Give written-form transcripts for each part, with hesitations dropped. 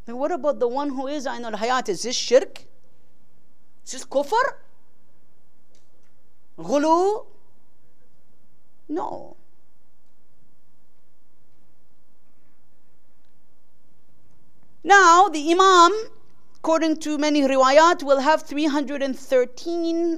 Then what about the one who is Ainul Hayat? Is this shirk? Is this kufr? Ghulu? No. Now, the Imam, according to many riwayat, will have 313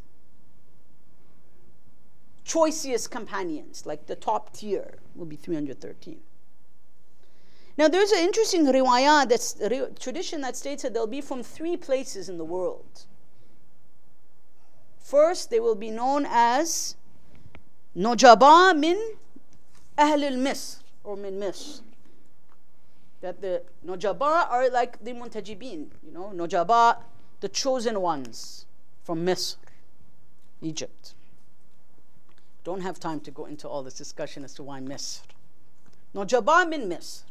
choicest companions, like the top tier will be 313. Now, there's an interesting riwayat, that's a tradition that states that they'll be from 3 places in the world. First, they will be known as Nujaba min Ahl al-Misr, or min Misr. That the Nujaba are like the Muntajibin, Nujaba, the chosen ones from Misr, Egypt. Don't have time to go into all this discussion as to why Misr. Nujaba min Misr.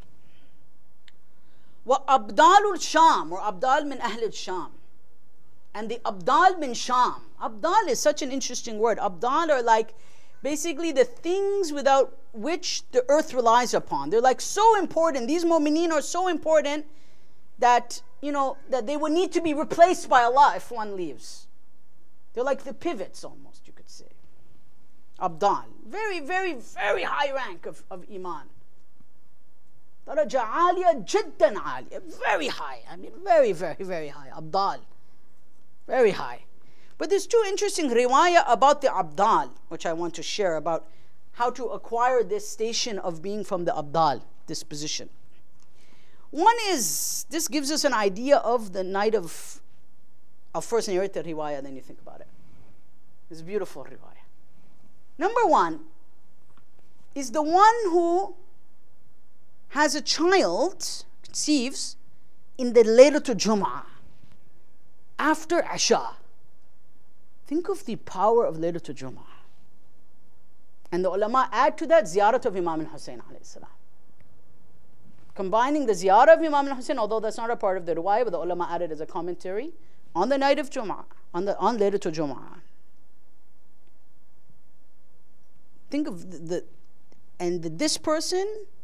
Wa Abdal al-Sham, or Abdal min Ahl al-Sham. And the Abdal min Sham. Abdal is such an interesting word. Abdal are like basically the things without which the earth relies upon. They're like so important. These mu'mineen are so important that, that they would need to be replaced by Allah if one leaves. They're like the pivots almost, you could say. Abdal. Very, very, very high rank of Iman. Daraja aliyah, jiddan aliyah. Very high. Very, very, very high. Abdal. Very high. But there's 2 interesting riwayah about the Abdal, which I want to share about how to acquire this station of being from the Abdal, this position. One is, this gives us an idea of the night of, I'll first narrate the riwayah, then you think about it. It's a beautiful riwayah. Number 1 is the one who has a child, conceives, in the Laylatul Jum'ah, after Isha. Think of the power of Laylatul Jum'ah. And the ulama add to that ziyarat of Imam al-Hussein alayhi salam. Combining the ziyarah of Imam al-Hussein, although that's not a part of the riwayah, but the ulama added as a commentary, on the night of Jum'ah, on Laylatul Jum'ah. Think of this person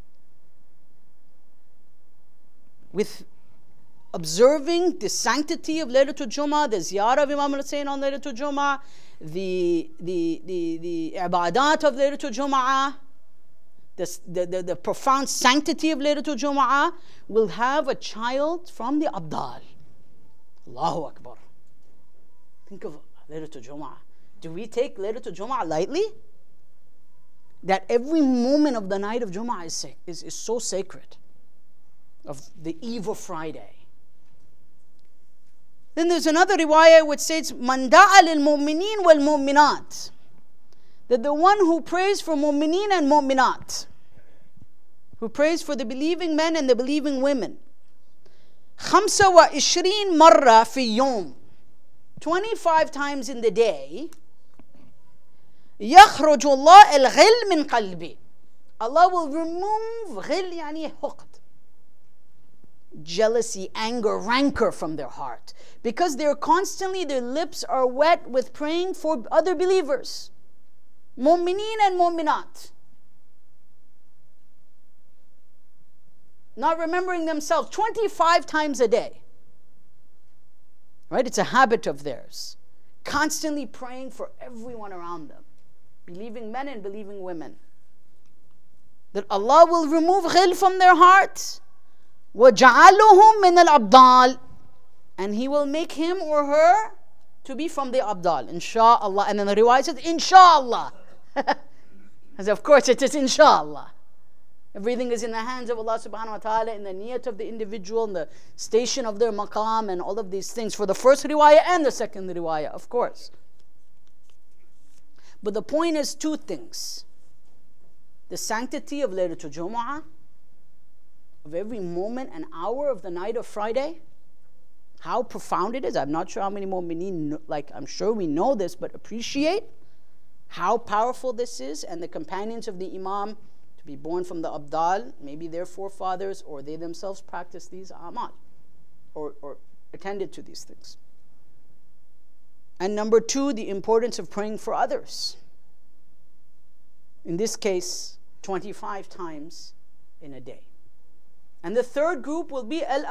with observing the sanctity of Laylatul Jum'ah, the ziyarah of Imam al-Hussein on Laylatul Jum'ah, the ibadat of Laylatul Jum'ah, the profound sanctity of Laylatul Jum'ah, will have a child from the Abdal. Allahu Akbar. Think of Laylatul Jum'ah. Do we take Laylatul Jum'ah lightly? That every moment of the night of Jum'ah is so sacred, of the eve of Friday. Then there's another riwayah which says, Man da'a lil mu'mineen wal mu'minat. That the one who prays for mu'mineen and mu'minat, who prays for the believing men and the believing women, 25 marra fi yawm, 25 times in the day, يخرج الله الغل من قلبي. Allah will remove غل يعني حقد, jealousy, anger, rancor from their heart, because they're constantly, their lips are wet with praying for other believers, mu'mineen and mu'minat, not remembering themselves 25 times a day, right? It's a habit of theirs, constantly praying for everyone around them, believing men and believing women, that Allah will remove ghil from their hearts, وَجَعَلُهُمْ مِنَ الْأَبْدَالِ, and He will make him or her to be from the Abdal, inshaAllah. And then the riwayah says, inshaAllah. As of course it is inshaAllah. Everything is in the hands of Allah subhanahu wa ta'ala, in the niyat of the individual, and the station of their maqam, and all of these things, for the first riwayah and the second riwayah, of course. But the point is 2 things. The sanctity of Laylatul Jumu'ah, of every moment and hour of the night of Friday, how profound it is. I'm not sure how many mu'mineen, I'm sure we know this, but appreciate how powerful this is. And the companions of the Imam, to be born from the Abdal, maybe their forefathers or they themselves practiced these amal, or attended to these things. And number 2, the importance of praying for others. In this case, 25 times in a day. And the third group will be